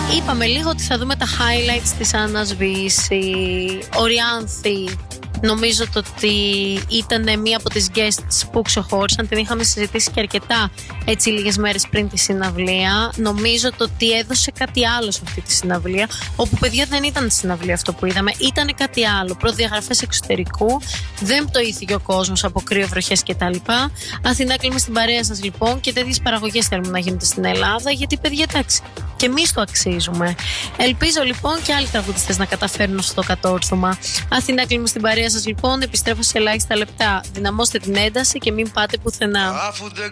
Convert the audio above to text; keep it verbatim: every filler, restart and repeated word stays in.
Είπαμε λίγο ότι θα δούμε τα highlights της Άννας Βύση. Ο Ριάνθη, νομίζω το ότι ήταν μία από τις guests που ξεχώρισαν. Την είχαμε συζητήσει και αρκετά έτσι λίγες μέρες πριν τη συναυλία. Νομίζω το ότι έδωσε κάτι άλλο σε αυτή τη συναυλία, όπου παιδιά δεν ήταν συναυλία αυτό που είδαμε, ήταν κάτι άλλο. Προδιαγραφές εξωτερικού, δεν το ήθιγε ο κόσμος από κρύο, βροχές κτλ. Αθηνά, κλείνουμε στην παρέα σας λοιπόν, και τέτοιες παραγωγές θέλουμε να γίνονται στην Ελλάδα, γιατί παιδιά εντάξει, και εμείς το αξίζουμε. Ελπίζω λοιπόν και άλλοι τραγουδιστές να καταφέρουν στο κατόρθωμα. Αθηνά, κλείνουμε στην παρέα σας λοιπόν. Επιστρέφω σε ελάχιστα λεπτά. Δυναμώστε την ένταση και μην πάτε πουθενά.